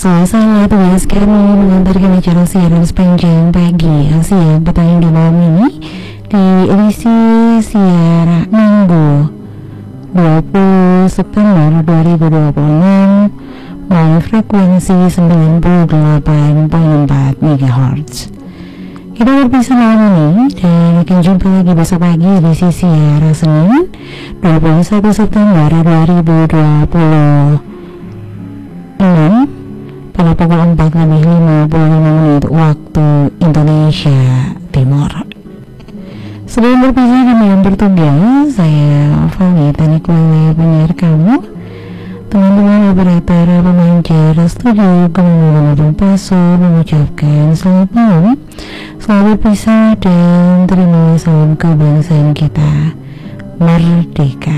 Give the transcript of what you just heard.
Selesai tugas kami mengantarkan acara siaran sepanjang pagi Asia petang di malam ini di edisi siaran Minggu 20 September 2026 melalui frekuensi 98.4 MHz. Kita berpisah malam ini dan akan jumpa lagi besok pagi edisi siaran Senin 21 September 2026 pada pukul 4:55 waktu Indonesia Timur. Sebelum berpisah kami yang bertugas, saya Fani Tanikwala penyiar kamu, teman-teman operator pemancar studio Gunung Paso mengucapkan selamat malam, selamat berpisah dan terima salam kebangsaan kita merdeka.